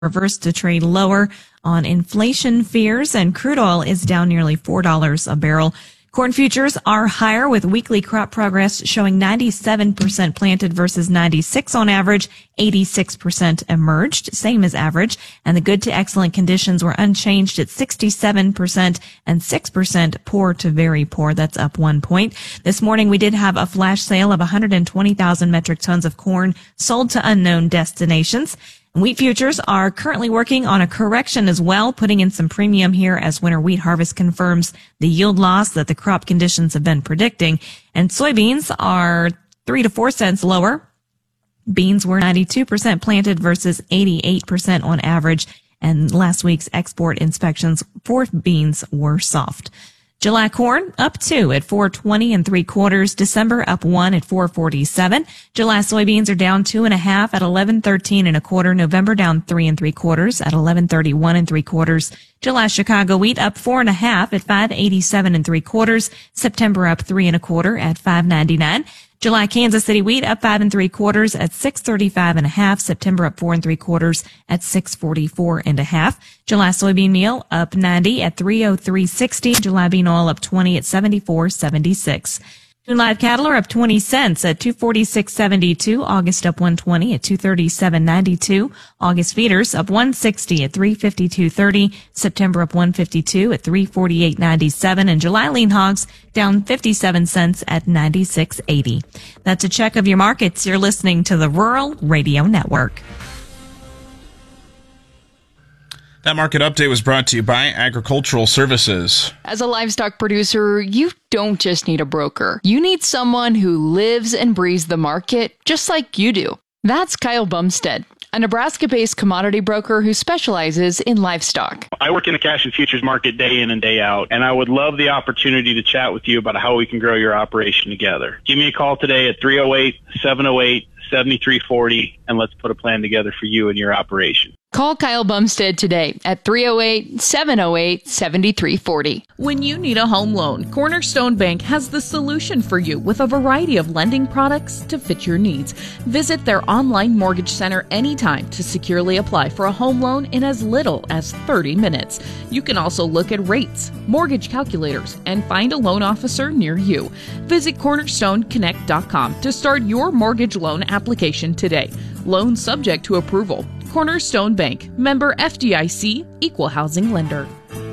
reversed to trade lower on inflation fears, and crude oil is down nearly $4 a barrel. Corn futures are higher with weekly crop progress showing 97% planted versus 96 on average, 86% emerged, same as average, and the good to excellent conditions were unchanged at 67% and 6% poor to very poor. That's up 1 point. This morning we did have a flash sale of 120,000 metric tons of corn sold to unknown destinations. Wheat futures are currently working on a correction as well, putting in some premium here as winter wheat harvest confirms the yield loss that the crop conditions have been predicting. And soybeans are 3 to 4 cents lower. Beans were 92% planted versus 88% on average. And last week's export inspections for beans were soft. July corn up 2 at 4.20 3/4. December up 1 at 4.47. July soybeans are down 2.5 at 11.13 1/4. November down 3 3/4 at 11.31 3/4. July Chicago wheat up 4.5 at 5.87 3/4. September up 3 1/4 at 5.99. July Kansas City wheat up 5 3/4 at 6.35 1/2. September up 4 3/4 at 6.44 1/2. July soybean meal up 90 at 3.0360. July bean oil up 20 at 74.76. June live cattle are up 20 cents at 246.72. August up 120 at 237.92. August feeders up 160 at 352.30. September up 152 at 348.97. And July lean hogs down 57 cents at 96.80. That's a check of your markets. You're listening to the Rural Radio Network. That market update was brought to you by Agricultural Services. As a livestock producer, you don't just need a broker. You need someone who lives and breathes the market just like you do. That's Kyle Bumstead, a Nebraska-based commodity broker who specializes in livestock. I work in the cash and futures market day in and day out, and I would love the opportunity to chat with you about how we can grow your operation together. Give me a call today at 308-708-7340, and let's put a plan together for you and your operation. Call Kyle Bumstead today at 308-708-7340. When you need a home loan, Cornerstone Bank has the solution for you with a variety of lending products to fit your needs. Visit their online mortgage center anytime to securely apply for a home loan in as little as 30 minutes. You can also look at rates, mortgage calculators, and find a loan officer near you. Visit cornerstoneconnect.com to start your mortgage loan application today. Loan subject to approval. Cornerstone Bank, member FDIC, equal housing lender.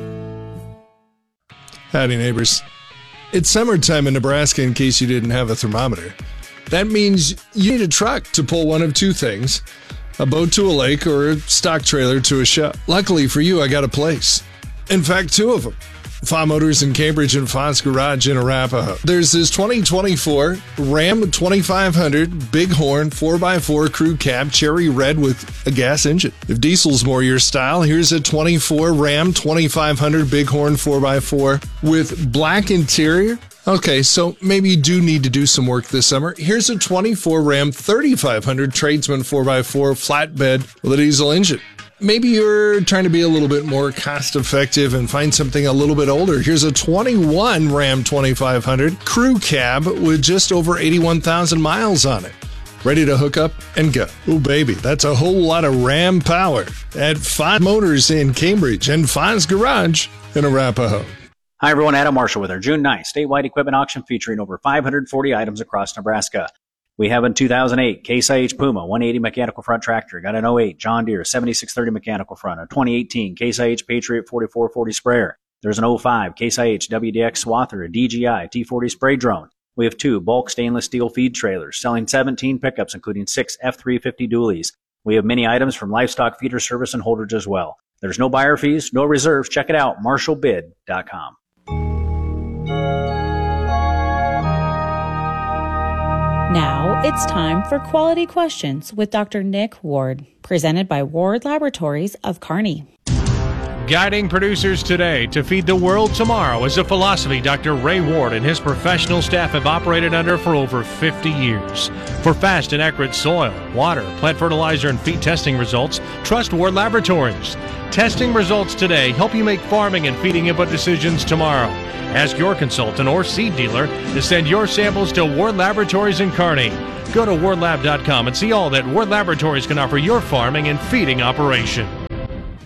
Howdy, neighbors. It's summertime in Nebraska in case you didn't have a thermometer. That means you need a truck to pull one of two things, a boat to a lake or a stock trailer to a show. Luckily for you, I got a place. In fact, two of them. Fa Motors in Cambridge and Fa's Garage in Arapahoe. There's this 2024 Ram 2500 Bighorn 4x4 crew cab cherry red with a gas engine. If diesel's more your style, here's a 24 Ram 2500 Bighorn 4x4 with black interior. Okay, so maybe you do need to do some work this summer. Here's a 24 Ram 3500 Tradesman 4x4 flatbed with a diesel engine. Maybe you're trying to be a little bit more cost effective and find something a little bit older. Here's a 21 Ram 2500 crew cab with just over 81,000 miles on it. Ready to hook up and go. Oh, baby, that's a whole lot of Ram power at Fa Motors in Cambridge and Fa's Garage in Arapahoe. Hi, everyone. Adam Marshall with our June 9th statewide equipment auction featuring over 540 items across Nebraska. We have a 2008 Case IH Puma 180 mechanical front tractor. Got an 08 John Deere 7630 mechanical front. A 2018 Case IH Patriot 4440 sprayer. There's an 05 Case IH WDX Swather, a DJI T40 spray drone. We have two bulk stainless steel feed trailers selling 17 pickups, including 6 F350 dualies. We have many items from livestock feeder service and holders as well. There's no buyer fees, no reserves. Check it out, marshallbid.com. Now it's time for Quality Questions with Dr. Nick Ward, presented by Ward Laboratories of Kearney. Guiding producers today to feed the world tomorrow is a philosophy Dr. Ray Ward and his professional staff have operated under for over 50 years. For fast and accurate soil, water, plant fertilizer, and feed testing results, trust Ward Laboratories. Testing results today help you make farming and feeding input decisions tomorrow. Ask your consultant or seed dealer to send your samples to Ward Laboratories in Kearney. Go to wardlab.com and see all that Ward Laboratories can offer your farming and feeding operation.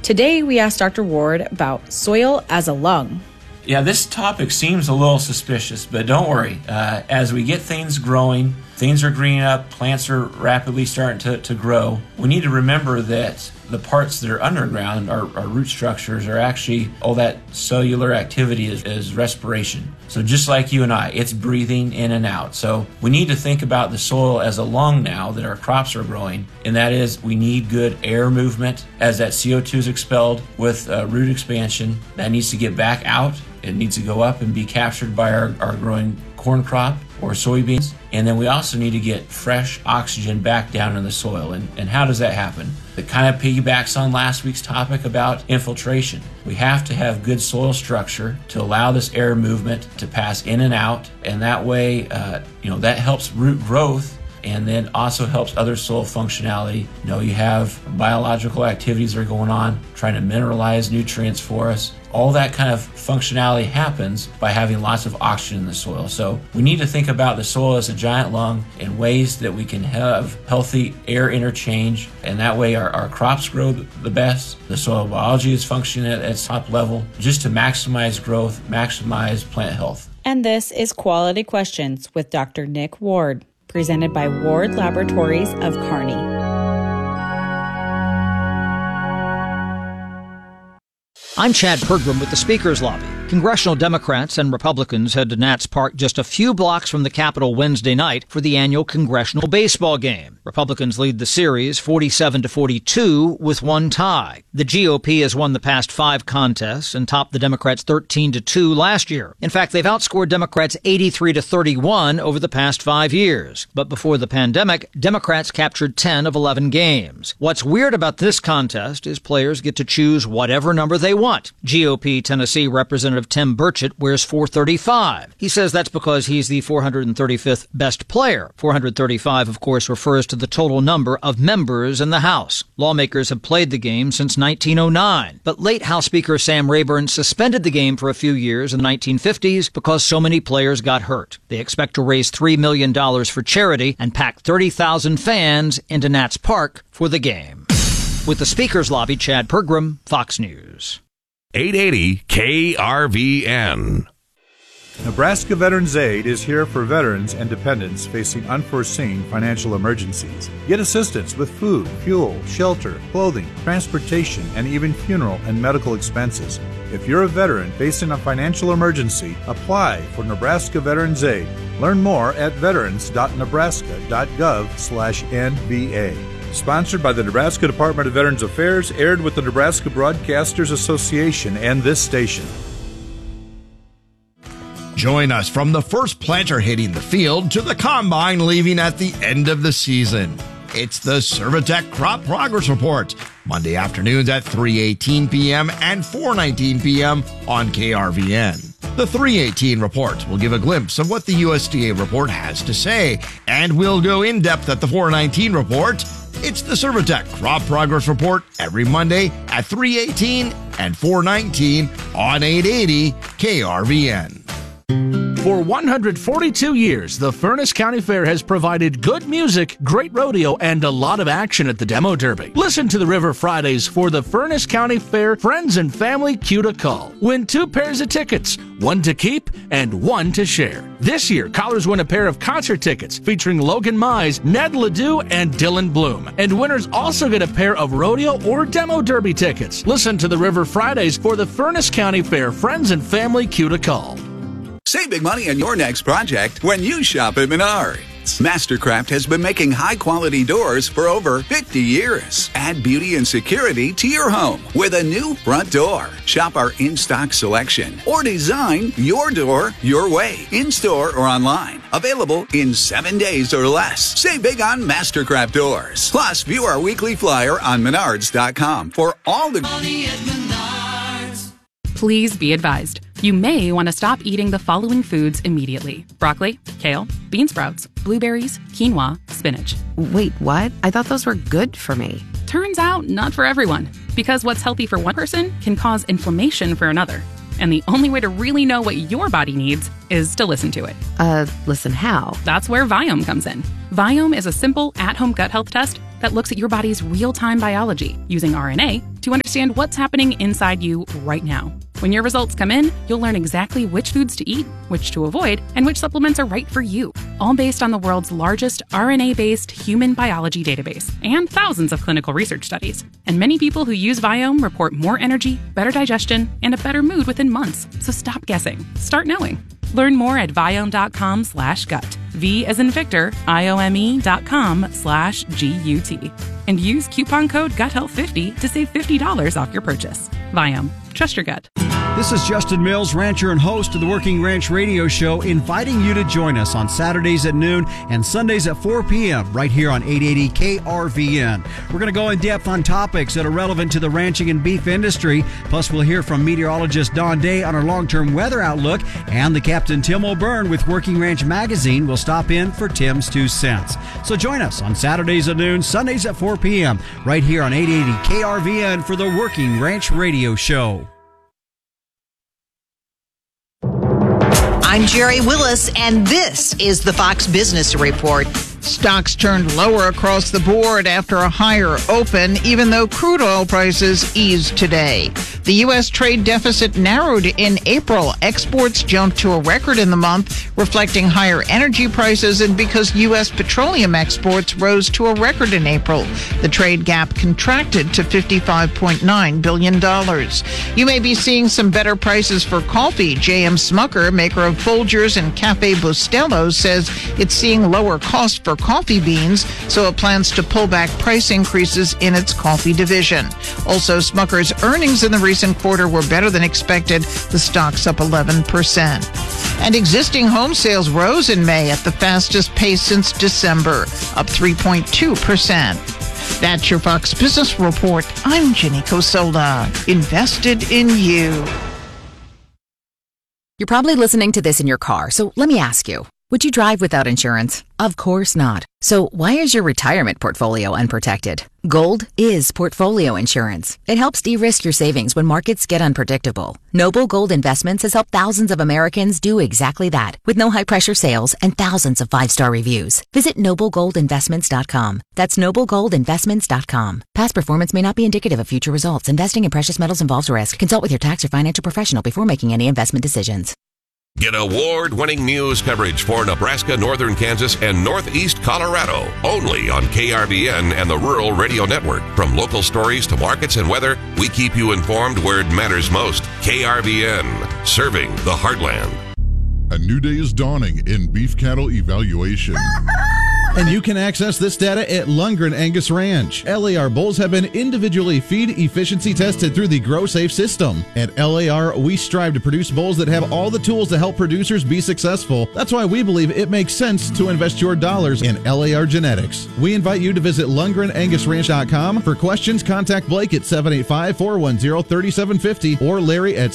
Today, we asked Dr. Ward about soil as a lung. Yeah, this topic seems a little suspicious, but don't worry. As we get things growing, things are greening up, plants are rapidly starting to grow. We need to remember that the parts that are underground, our root structures, are actually, all that cellular activity is respiration. So just like you and I, it's breathing in and out. So we need to think about the soil as a lung now that our crops are growing, and that is we need good air movement as that CO2 is expelled with root expansion. That needs to get back out. It needs to go up and be captured by our growing corn crop or soybeans. And then we also need to get fresh oxygen back down in the soil. And how does that happen? It kind of piggybacks on last week's topic about infiltration. We have to have good soil structure to allow this air movement to pass in and out. And that way, that helps root growth and then also helps other soil functionality. You have biological activities that are going on, trying to mineralize nutrients for us. All that kind of functionality happens by having lots of oxygen in the soil. So we need to think about the soil as a giant lung in ways that we can have healthy air interchange, and that way our crops grow the best. The soil biology is functioning at its top level, just to maximize growth, maximize plant health. And this is Quality Questions with Dr. Nick Ward, presented by Ward Laboratories of Kearney. I'm Chad Pergram with the Speaker's Lobby. Congressional Democrats and Republicans head to Nats Park just a few blocks from the Capitol Wednesday night for the annual congressional baseball game. Republicans lead the series 47-42 with one tie. The GOP has won the past 5 contests and topped the Democrats 13-2 last year. In fact, they've outscored Democrats 83-31 over the past 5 years. But before the pandemic, Democrats captured 10 of 11 games. What's weird about this contest is players get to choose whatever number they want. GOP Tennessee Representative Tim Burchett wears 435. He says that's because he's the 435th best player. 435, of course, refers to the total number of members in the House. Lawmakers have played the game since 1909, but late House Speaker Sam Rayburn suspended the game for a few years in the 1950s because so many players got hurt. They expect to raise $3 million for charity and pack 30,000 fans into Nats Park for the game. With the Speaker's Lobby, Chad Pergram, Fox News. 880 KRVN. Nebraska Veterans Aid is here for veterans and dependents facing unforeseen financial emergencies. Get assistance with food, fuel, shelter, clothing, transportation, and even funeral and medical expenses. If you're a veteran facing a financial emergency, apply for Nebraska Veterans Aid. Learn more at veterans.nebraska.gov/NVA. Sponsored by the Nebraska Department of Veterans Affairs, aired with the Nebraska Broadcasters Association and this station. Join us from the first planter hitting the field to the combine leaving at the end of the season. It's the Servitech Crop Progress Report, Monday afternoons at 3:18 p.m. and 4:19 p.m. on KRVN. The 3:18 report will give a glimpse of what the USDA report has to say, and we'll go in depth at the 4:19 report. It's the Servitech Crop Progress Report every Monday at 3:18 and 4:19 on 880 KRVN. For 142 years, the Furnace County Fair has provided good music, great rodeo, and a lot of action at the Demo Derby. Listen to the River Fridays for the Furnace County Fair Friends and Family Cue to Call. Win 2 pairs of tickets, 1 to keep and 1 to share. This year, callers win a pair of concert tickets featuring Logan Mize, Ned Ledoux, and Dylan Bloom. And winners also get a pair of rodeo or Demo Derby tickets. Listen to the River Fridays for the Furnace County Fair Friends and Family Cue to Call. Save big money on your next project when you shop at Menards. Mastercraft has been making high-quality doors for over 50 years. Add beauty and security to your home with a new front door. Shop our in-stock selection or design your door your way, in-store or online. Available in 7 days or less. Save big on Mastercraft doors. Plus, view our weekly flyer on Menards.com for all the money at Menards. Please be advised. You may want to stop eating the following foods immediately: broccoli, kale, bean sprouts, blueberries, quinoa, spinach. Wait, what? I thought those were good for me. Turns out, not for everyone. Because what's healthy for one person can cause inflammation for another. And the only way to really know what your body needs is to listen to it. Listen how? That's where Viome comes in. Viome is a simple, at-home gut health test that looks at your body's real-time biology using RNA to understand what's happening inside you right now. When your results come in, you'll learn exactly which foods to eat, which to avoid, and which supplements are right for you, all based on the world's largest RNA-based human biology database and thousands of clinical research studies. And many people who use Viome report more energy, better digestion, and a better mood within months. So stop guessing. Start knowing. Learn more at Viome.com/gut. V as in Victor, IOME.com/GUT. And use coupon code GUTHEALTH50 to save $50 off your purchase. Viome. Trust your gut. This is Justin Mills, rancher and host of the Working Ranch Radio Show, inviting you to join us on Saturdays at noon and Sundays at 4 p.m. right here on 880 KRVN. We're going to go in depth on topics that are relevant to the ranching and beef industry. Plus, we'll hear from meteorologist Don Day on our long-term weather outlook, and the Captain Tim O'Byrne with Working Ranch Magazine will stop in for Tim's 2 cents. So join us on Saturdays at noon, Sundays at 4 p.m. right here on 880 KRVN for the Working Ranch Radio Show. I'm Jerry Willis, and this is the Fox Business Report. Stocks turned lower across the board after a higher open, even though crude oil prices eased today. The U.S. trade deficit narrowed in April. Exports jumped to a record in the month, reflecting higher energy prices, and because U.S. petroleum exports rose to a record in April. The trade gap contracted to $55.9 billion. You may be seeing some better prices for coffee. J.M. Smucker, maker of Folgers and Cafe Bustelo, says it's seeing lower costs for coffee beans, so it plans to pull back price increases in its coffee division. Also, Smucker's earnings in the recent quarter were better than expected. The stock's up 11%. And existing home sales rose in May at the fastest pace since December, up 3.2%. That's your Fox Business Report. I'm Jenny Cosola. Invested in you. You're probably listening to this in your car, so let me ask you. Would you drive without insurance? Of course not. So why is your retirement portfolio unprotected? Gold is portfolio insurance. It helps de-risk your savings when markets get unpredictable. Noble Gold Investments has helped thousands of Americans do exactly that, with no high-pressure sales and thousands of 5-star reviews. Visit NobleGoldInvestments.com. That's NobleGoldInvestments.com. Past performance may not be indicative of future results. Investing in precious metals involves risk. Consult with your tax or financial professional before making any investment decisions. Get award-winning news coverage for Nebraska, northern Kansas, and northeast Colorado. Only on KRVN and the Rural Radio Network. From local stories to markets and weather, we keep you informed where it matters most. KRVN, serving the heartland. A new day is dawning in beef cattle evaluation. And you can access this data at Lundgren Angus Ranch. LAR bulls have been individually feed efficiency tested through the GrowSafe system. At LAR, we strive to produce bulls that have all the tools to help producers be successful. That's why we believe it makes sense to invest your dollars in LAR genetics. We invite you to visit LundgrenAngusRanch.com. For questions, contact Blake at 785-410-3750 or Larry at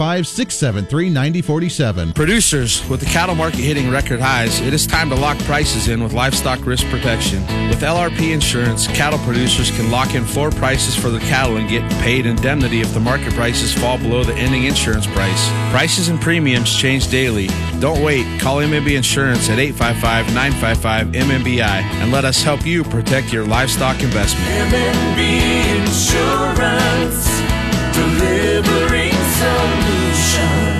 785-673-9047. Producers, with the cattle market hitting record highs, it is time to lock prices in with livestock risk protection. With LRP Insurance, cattle producers can lock in floor prices for their cattle and get paid indemnity if the market prices fall below the ending insurance price. Prices and premiums change daily. Don't wait. Call MMB Insurance at 855-955-MMBI and let us help you protect your livestock investment. MMB Insurance, delivering solutions.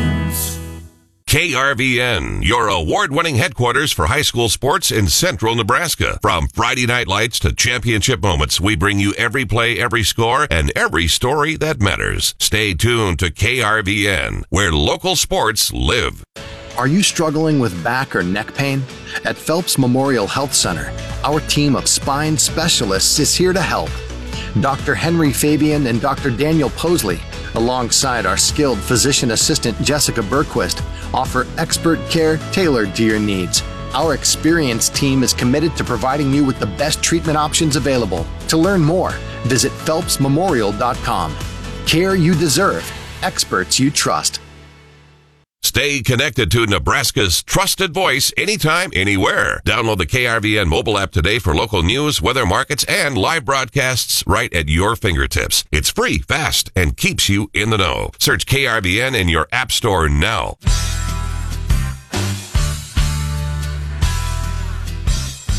KRVN, your award-winning headquarters for high school sports in central Nebraska. From Friday night lights to championship moments, we bring you every play, every score, and every story that matters. Stay tuned to KRVN, where local sports live. Are you struggling with back or neck pain? At Phelps Memorial Health Center, our team of spine specialists is here to help. Dr. Henry Fabian and Dr. Daniel Posley, alongside our skilled physician assistant Jessica Berquist, offer expert care tailored to your needs. Our experienced team is committed to providing you with the best treatment options available. To learn more, visit phelpsmemorial.com. Care you deserve, experts you trust. Stay connected to Nebraska's trusted voice anytime, anywhere. Download the KRVN mobile app today for local news, weather, markets, and live broadcasts right at your fingertips. It's free, fast, and keeps you in the know. Search KRVN in your app store now.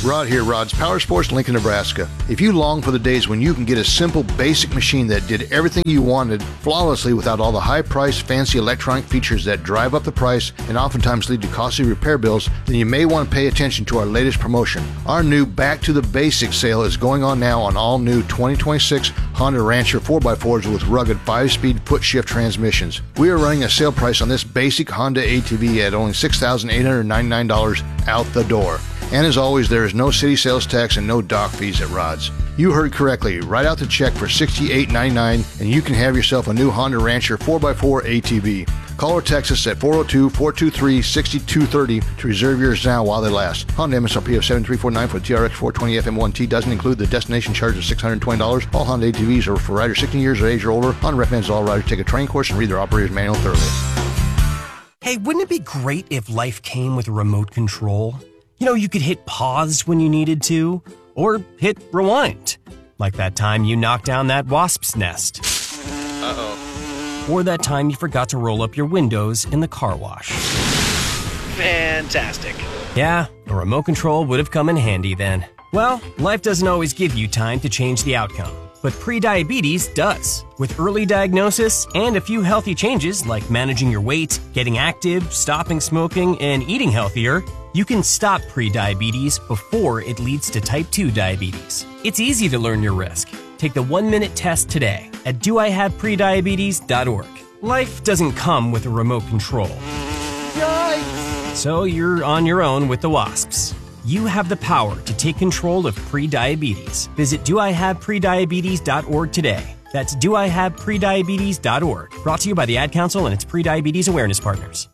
Rod here, Rod's Power Sports, Lincoln, Nebraska. If you long for the days when you can get a simple, basic machine that did everything you wanted flawlessly without all the high-priced, fancy electronic features that drive up the price and oftentimes lead to costly repair bills, then you may want to pay attention to our latest promotion. Our new Back to the Basics sale is going on now on all new 2026 Honda Rancher 4x4s with rugged 5-speed foot-shift transmissions. We are running a sale price on this basic Honda ATV at only $6,899 out the door. And as always, there is no city sales tax and no dock fees at Rod's. You heard correctly. Write out the check for $68.99 and you can have yourself a new Honda Rancher 4x4 ATV. Call or text us at 402-423-6230 to reserve yours now while they last. Honda MSRP of $7,349 for the TRX 420 FM1T doesn't include the destination charge of $620. All Honda ATVs are for riders 16 years of age or older. Honda recommends all riders take a training course and read their operator's manual thoroughly. Hey, wouldn't it be great if life came with a remote control? You know, you could hit pause when you needed to, or hit rewind. Like that time you knocked down that wasp's nest. Uh-oh. Or that time you forgot to roll up your windows in the car wash. Fantastic. Yeah, a remote control would have come in handy then. Well, life doesn't always give you time to change the outcome, but prediabetes does. With early diagnosis and a few healthy changes like managing your weight, getting active, stopping smoking, and eating healthier, you can stop prediabetes before it leads to type 2 diabetes. It's easy to learn your risk. Take the 1-minute test today at doihaveprediabetes.org. Life doesn't come with a remote control. Yikes! So you're on your own with the wasps. You have the power to take control of prediabetes. Visit doihaveprediabetes.org today. That's doihaveprediabetes.org. Brought to you by the Ad Council and its Prediabetes Awareness Partners.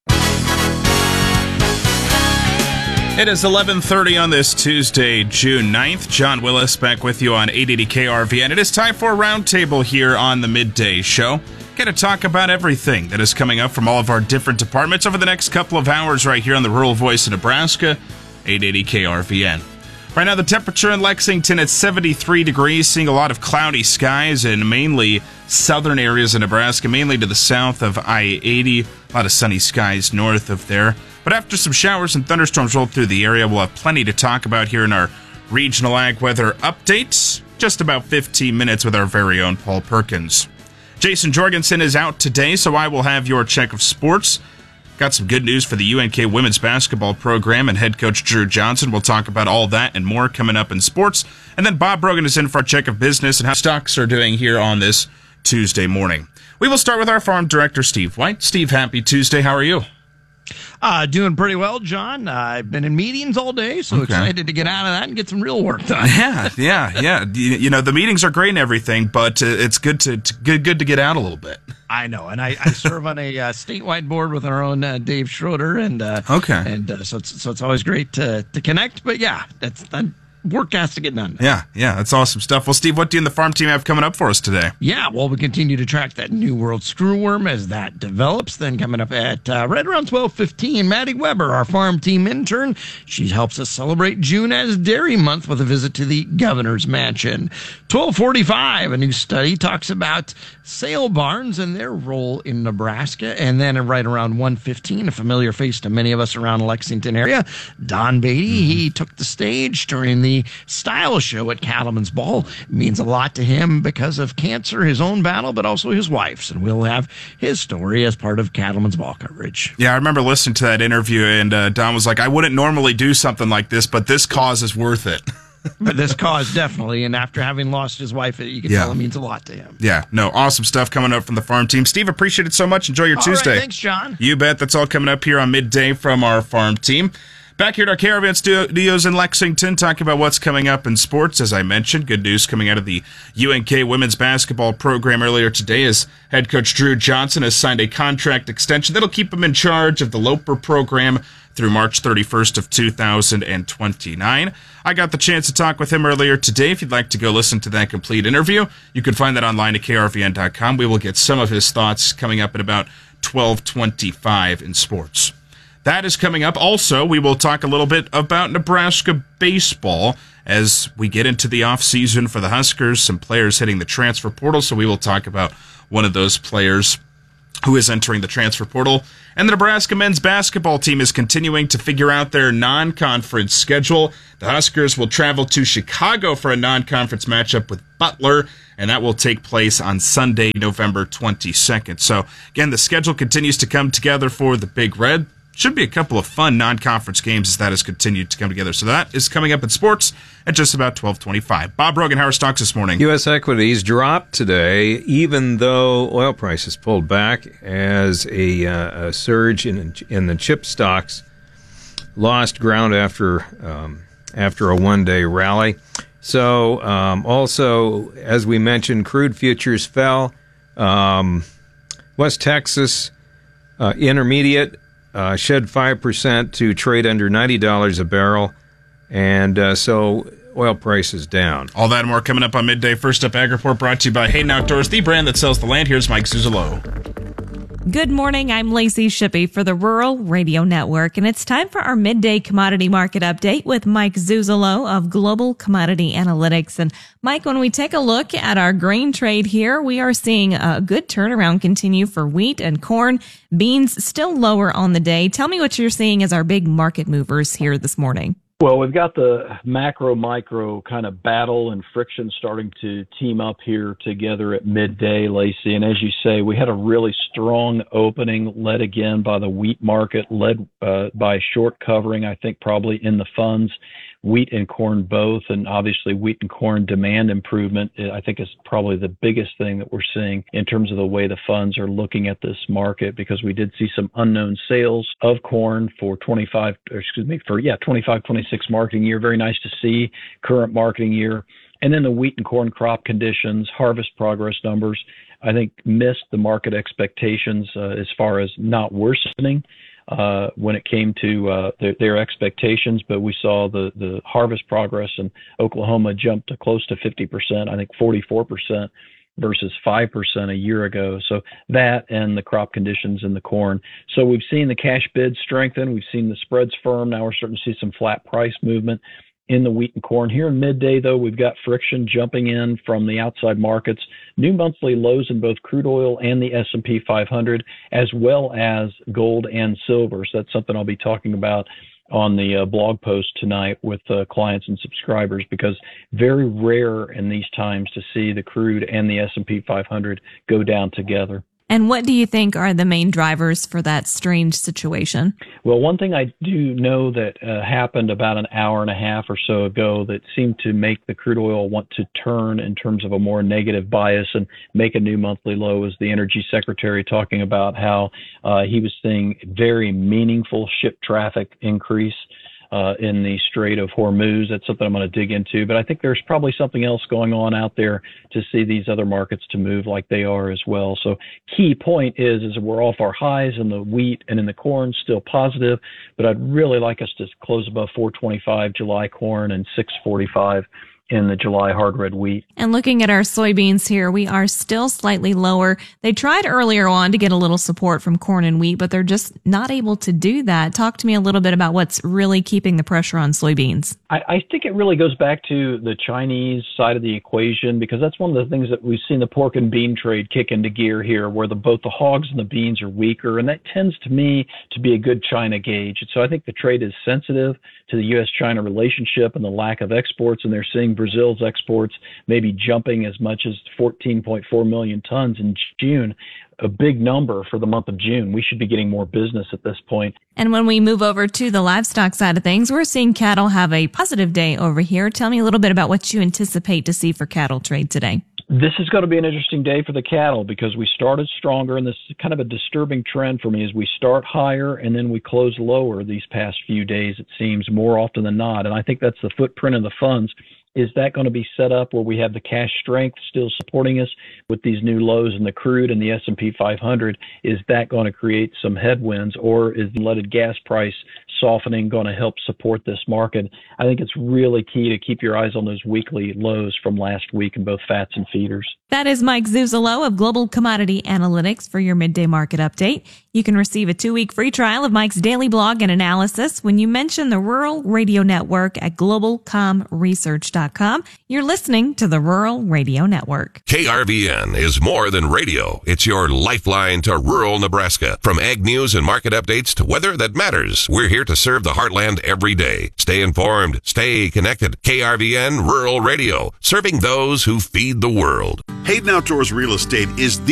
It is 11:30 on this Tuesday, June 9th. John Willis back with you on 880 KRV, and it is time for a roundtable here on the Midday Show. Going to talk about everything that is coming up from all of our different departments over the next couple of hours right here on the Rural Voice of Nebraska, 880 KRVN. Right now, the temperature in Lexington at 73 degrees, seeing a lot of cloudy skies in mainly southern areas of Nebraska, mainly to the south of I-80. A lot of sunny skies north of there. But after some showers and thunderstorms roll through the area, we'll have plenty to talk about here in our regional ag weather updates. Just about 15 minutes with our very own Paul Perkins. Jason Jorgensen is out today, so I will have your check of sports. Got some good news for the UNK women's basketball program and head coach Drew Johnson. We'll talk about all that and more coming up in sports. And then Bob Brogan is in for our check of business and how stocks are doing here on this Tuesday morning. We will start with our farm director, Steve White. Steve, happy Tuesday. How are you? Doing pretty well, John. I've been in meetings all day, so excited to get out of that and get some real work done. Yeah. You know, the meetings are great and everything, but it's good to get out a little bit. I know, and I serve on a statewide board with our own Dave Schroeder, and so it's always great to connect. But yeah, that work has to get done. Yeah, that's awesome stuff. Well, Steve, what do you and the farm team have coming up for us today? Yeah, well, we continue to track that New World screwworm as that develops. Then coming up at right around 12:15, Maddie Weber, our farm team intern, she helps us celebrate June as Dairy Month with a visit to the Governor's Mansion. 12:45, a new study talks about sale barns and their role in Nebraska. And then right around 1:15, a familiar face to many of us around the Lexington area, Don Beatty. He took the stage during the style show at Cattleman's Ball. It means a lot to him because of cancer, his own battle, but also his wife's. And we'll have his story as part of Cattleman's Ball coverage. Yeah, I remember listening to that interview, and Don was like, I wouldn't normally do something like this, but this cause is worth it. But this cause, definitely. And after having lost his wife, you can tell it means a lot to him. Yeah, no, awesome stuff coming up from the farm team. Steve, appreciate it so much. Enjoy your Tuesday. Right, thanks, John. You bet. That's all coming up here on Midday from our farm team. Back here at our Caravan Studios in Lexington, talking about what's coming up in sports. As I mentioned, good news coming out of the UNK women's basketball program earlier today as head coach Drew Johnson has signed a contract extension that'll keep him in charge of the Loper program through March 31st of 2029. I got the chance to talk with him earlier today. If you'd like to go listen to that complete interview, you can find that online at krvn.com. We will get some of his thoughts coming up at about 12:25 in sports. That is coming up. Also, we will talk a little bit about Nebraska baseball as we get into the offseason for the Huskers, some players hitting the transfer portal, so we will talk about one of those players who is entering the transfer portal. And the Nebraska men's basketball team is continuing to figure out their non-conference schedule. The Huskers will travel to Chicago for a non-conference matchup with Butler, and that will take place on Sunday, November 22nd. So, again, the schedule continues to come together for the Big Red. Should be a couple of fun non-conference games as that has continued to come together. So that is coming up in sports at just about 12:25. Bob Rogan, how are stocks this morning? U.S. equities dropped today, even though oil prices pulled back as a surge in the chip stocks lost ground after a one-day rally. So also, as we mentioned, crude futures fell. West Texas Intermediate shed 5% to trade under $90 a barrel, and so oil prices down. All that and more coming up on Midday. First up, Ag Report brought to you by Hayden Outdoors, the brand that sells the land. Here's Mike Zuzolo. Good morning, I'm Lacey Shippey for the Rural Radio Network, and it's time for our midday commodity market update with Mike Zuzolo of Global Commodity Analytics. And Mike, when we take a look at our grain trade here, we are seeing a good turnaround continue for wheat and corn. Beans still lower on the day. Tell me what you're seeing as our big market movers here this morning. Well, we've got the macro-micro kind of battle and friction starting to team up here together at midday, Lacey. And as you say, we had a really strong opening led again by the wheat market, led by short covering, I think probably in the funds, wheat and corn both. And obviously wheat and corn demand improvement, I think, is probably the biggest thing that we're seeing in terms of the way the funds are looking at this market, because we did see some unknown sales of corn for 25, 26 marketing year. Very nice to see current marketing year. And then the wheat and corn crop conditions, harvest progress numbers, I think missed the market expectations as far as not worsening when it came to their expectations. But we saw the harvest progress in Oklahoma jump to close to 50%, I think 44% versus 5% a year ago. So that and the crop conditions in the corn. So we've seen the cash bids strengthen. We've seen the spreads firm. Now we're starting to see some flat price movement in the wheat and corn. Here in midday, though, we've got friction jumping in from the outside markets. New monthly lows in both crude oil and the S&P 500, as well as gold and silver. So that's something I'll be talking about on the blog post tonight with clients and subscribers, because very rare in these times to see the crude and the S&P 500 go down together. And what do you think are the main drivers for that strange situation? Well, one thing I do know that happened about an hour and a half or so ago that seemed to make the crude oil want to turn in terms of a more negative bias and make a new monthly low is the Energy Secretary talking about how he was seeing very meaningful ship traffic increase in the Strait of Hormuz. That's something I'm going to dig into, but I think there's probably something else going on out there to see these other markets to move like they are as well. So key point is we're off our highs in the wheat and in the corn, still positive, but I'd really like us to close above 425 July corn and 645 in the July hard red wheat. And looking at our soybeans here, we are still slightly lower. They tried earlier on to get a little support from corn and wheat, but they're just not able to do that. Talk to me a little bit about what's really keeping the pressure on soybeans. I think it really goes back to the Chinese side of the equation, because that's one of the things that we've seen the pork and bean trade kick into gear here, where both the hogs and the beans are weaker, and that tends to me to be a good China gauge. And so I think the trade is sensitive to the U.S.-China relationship and the lack of exports, and they're seeing Brazil's exports maybe jumping as much as 14.4 million tons in June, a big number for the month of June. We should be getting more business at this point. And when we move over to the livestock side of things, we're seeing cattle have a positive day over here. Tell me a little bit about what you anticipate to see for cattle trade today. This is going to be an interesting day for the cattle, because we started stronger, and this is kind of a disturbing trend for me, is we start higher and then we close lower these past few days, it seems, more often than not. And I think that's the footprint of the funds. Is that going to be set up where we have the cash strength still supporting us with these new lows in the crude and the S&P 500? Is that going to create some headwinds, or is the leaded gas price softening going to help support this market? I think it's really key to keep your eyes on those weekly lows from last week in both fats and feeders. That is Mike Zuzolo of Global Commodity Analytics for your midday market update. You can receive a 2-week free trial of Mike's daily blog and analysis when you mention the Rural Radio Network at globalcomresearch.com. You're listening to the Rural Radio Network. KRVN is more than radio. It's your lifeline to rural Nebraska. From ag news and market updates to weather that matters, we're here to serve the heartland every day. Stay informed. Stay connected. KRVN Rural Radio, serving those who feed the world. Hayden Outdoors Real Estate is the